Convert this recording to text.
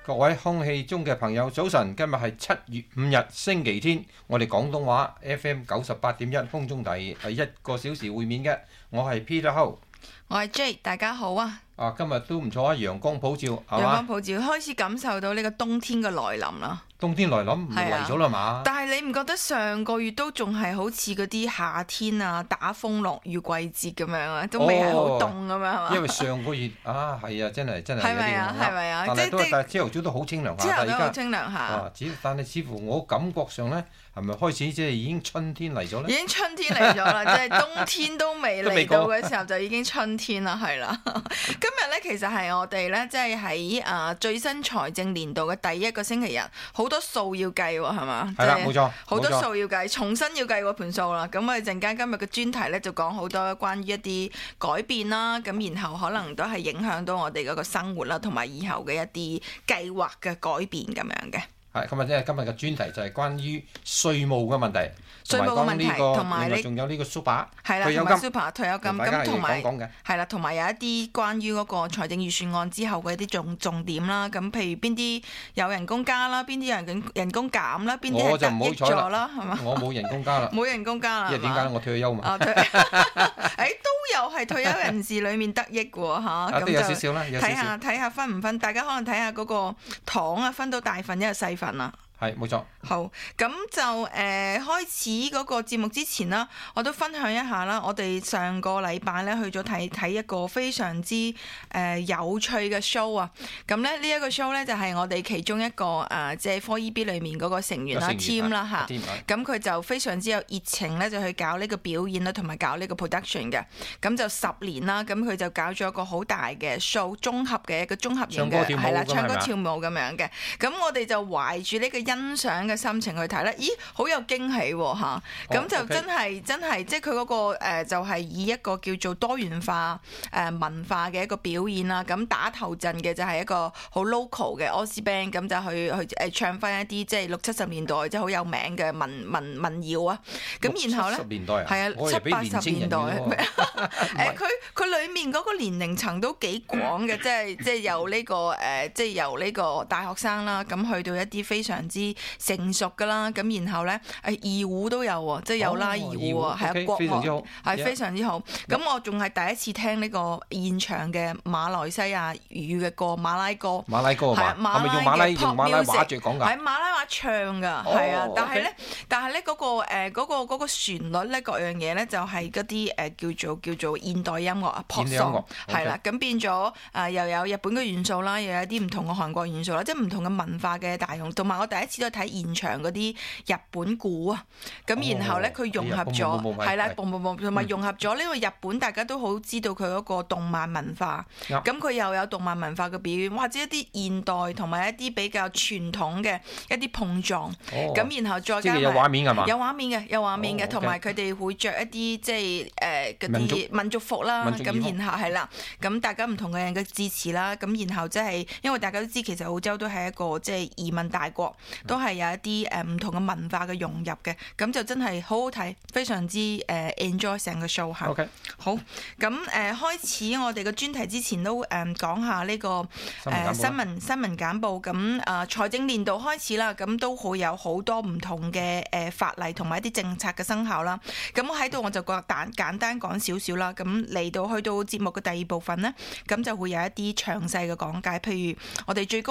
各位空氣中嘅朋友，早晨！今日係7月5日星期天，我哋廣東話 FM 98.1空中第1個小時會面嘅，我係 Peter Ho， 我係 J， 大家好啊！ 今日都唔錯啊，陽光普照， 陽光普照，開始感受到呢個冬天嘅來臨啦。 冬天來臨唔係嚟咗啦嘛？ 但係你唔覺得上個月都仲係好似嗰啲夏天啊、打風落雨季節咁樣啊，都未係好凍咁樣係嘛？ 因為上個月係啊，真係係咪啊？係咪啊？ 但係朝頭早都好清涼下， 朝頭早好清涼下。 但係似乎我感覺上咧，係咪開始即係已經春天嚟咗咧？ 已經春天嚟咗啦，即係冬天都未嚟到嘅時候就已經春天啦，係啦。今日咧其實係我哋咧，即係喺最新財政年度嘅第一個星期日，好多數要計喎，係嘛？ 係啦，冇錯， 好多數要計，重新要計嗰盤數啦。咁我哋陣間今日嘅專題咧就講好多關於一啲改變啦，咁然後可能都係影響到我哋嗰個生活啦，同埋以後嘅一啲計劃嘅改變咁樣嘅。 係，今日嘅專題就係關於稅務嘅問題， 稅務嘅問題，同埋你仲有呢個 super 係啦， 退休金、 super 退休金，咁同埋係啦，同埋有一啲關於嗰個財政預算案之後嘅一啲重點啦。咁譬如邊啲有人工加啦，邊啲有人工減啦，邊啲係得益咗啦，係嘛？ 我冇人工加啦， 冇人工加啦， 因為點解我退休嘛？ 都有係退休人士裡面得益嘅喎嚇， 都有少少啦， 睇下分唔分，大家可能睇下嗰個糖啊，分到大份一係細份啊。 係冇錯。 好，咁就開始嗰個節目之前啦，我都分享一下啦。我哋上個禮拜咧去咗睇一個非常之有趣嘅 show 啊。咁咧呢一個 show 咧就係我哋其中一個即係 4EB 裏面嗰個成員啦 Team 啦嚇。咁佢就非常之有熱情咧，就去搞呢個表演啦，同埋搞呢個 production 嘅。咁就10年啦，咁佢就搞咗一個好大嘅 show，綜合嘅一個綜合型嘅係啦，唱歌跳舞咁樣嘅。咁我哋就懷住呢個欣賞嘅心情去睇咧，咦，好有驚喜喎嚇！咁就真係，即係佢嗰個就係以一個叫做多元化文化嘅一個表演啦。咁打頭陣嘅就係一個好 local 嘅 Aussie band，咁就去唱翻一啲即係60-70年代即係好有名嘅民謠啊。咁然後咧，係啊，70-80年代。佢裡面嗰個年齡層都幾廣嘅，即係由呢個即係由呢個大學生啦，咁去到一啲非常之成熟噶啦，咁然後咧二胡都有喎，即係有拉二胡喎，係國樂，係非常之好。咁我仲係第一次聽呢個現場嘅馬來西亞語嘅歌，馬拉歌係咪用馬拉話著講㗎？係馬拉話唱㗎，係啊。但係咧嗰個旋律咧，各樣嘢咧就係嗰啲叫做現代音樂啊，pop song 係啦。咁變咗又有日本嘅元素啦，又有啲唔同嘅韓國元素啦，即係唔同嘅文化嘅大用。同埋我第一次都睇現場嗰啲日本鼓啊，咁然後咧佢融合咗係啦，同埋融合咗呢個日本大家都好知道佢嗰個動漫文化，咁佢又有動漫文化嘅表演，或者一啲現代同埋一啲比較傳統嘅一啲碰撞，咁然後再加埋有畫面㗎嘛？ 有畫面嘅，同埋佢哋會着一啲即係嗰啲民族服啦，咁然後係啦，咁大家唔同嘅人嘅支持啦，咁然後即係因為大家都知其實澳洲都係一個即係移民大國，都係有一啲唔同嘅文化嘅融入嘅，咁就真係好好睇，非常之enjoy 成個 show 嚇。 Okay. 好，咁開始我哋嘅專題之前都講下呢個新聞簡報。咁財政年度開始啦，咁都會有好多唔同嘅法例同埋一啲政策嘅生效啦。咁我喺度我就簡單講少少啦。咁嚟到去到節目嘅第二部分呢，咁就會有一啲詳細嘅講解，譬如我哋最高